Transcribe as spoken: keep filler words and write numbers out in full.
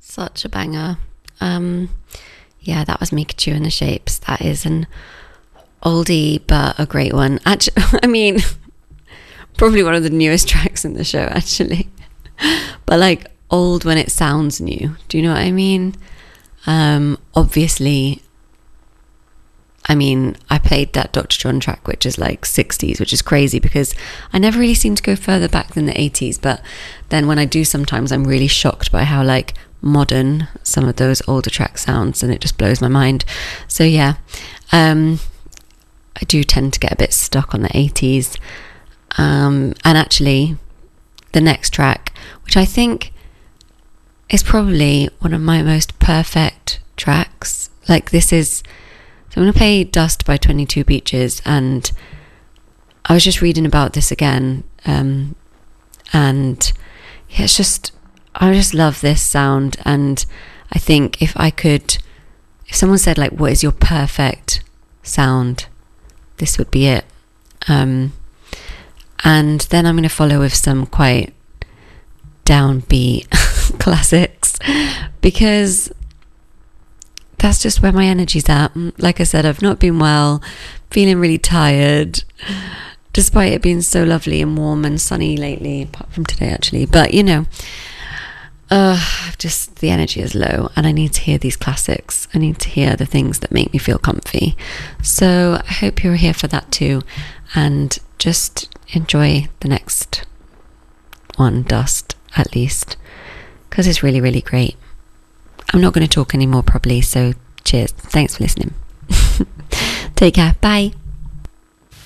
Such a banger. Um, yeah, that was Mikachu and the Shapes. That is an oldie, but a great one. Actually, I mean, probably one of the newest tracks in the show, actually. But like old when it sounds new. Do you know what I mean? Um, obviously, I mean, I played that Doctor John track, which is like sixties, which is crazy because I never really seem to go further back than the eighties. But then when I do, sometimes I'm really shocked by how like modern some of those older track sounds, and it just blows my mind. So yeah, um, I do tend to get a bit stuck on the eighties. Um, and actually, the next track, which I think is probably one of my most perfect tracks, like this is, so I'm going to play Dust by twenty-two Beaches, and I was just reading about this again, um, and yeah, it's just, I just love this sound, and I think if I could, if someone said like, what is your perfect sound, this would be it. Um, and then I'm going to follow with some quite downbeat classics, because that's just where my energy's at. Like I said, I've not been well, feeling really tired, despite it being so lovely and warm and sunny lately, apart from today actually. But you know, uh, just the energy is low, and I need to hear these classics. I need to hear the things that make me feel comfy. So I hope you're here for that too, and just enjoy the next one, Dust, at least, because it's really, really great. I'm not going to talk anymore probably, so cheers. Thanks for listening. Take care. Bye.